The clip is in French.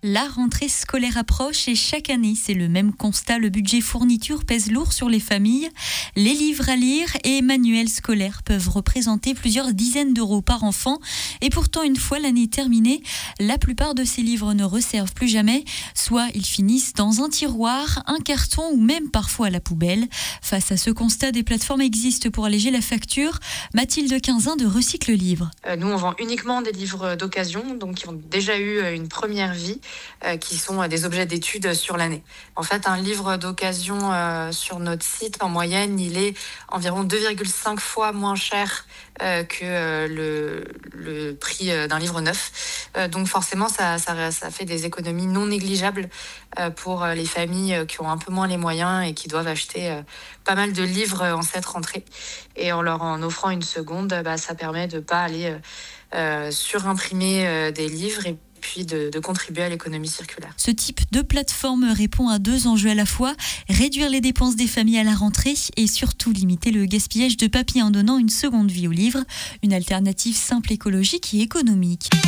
La rentrée scolaire approche et chaque année, c'est le même constat. Le budget fourniture pèse lourd sur les familles. Les livres à lire et manuels scolaires peuvent représenter plusieurs dizaines d'euros par enfant. Et pourtant, une fois l'année terminée, la plupart de ces livres ne resservent plus jamais. Soit ils finissent dans un tiroir, un carton ou même parfois à la poubelle. Face à ce constat, des plateformes existent pour alléger la facture. Mathilde Quinzin de Recycle Livre. Nous, on vend uniquement des livres d'occasion, donc qui ont déjà eu une première vie, qui sont des objets d'étude sur l'année. En fait, un livre d'occasion sur notre site, en moyenne, il est environ 2,5 fois moins cher que le prix d'un livre neuf. Donc forcément, ça fait des économies non négligeables pour les familles qui ont un peu moins les moyens et qui doivent acheter pas mal de livres en cette rentrée. Et en leur en offrant une seconde, ça permet de ne pas aller surimprimer des livres et puis de contribuer à l'économie circulaire. Ce type de plateforme répond à deux enjeux à la fois, réduire les dépenses des familles à la rentrée et surtout limiter le gaspillage de papier en donnant une seconde vie aux livres, une alternative simple, écologique et économique.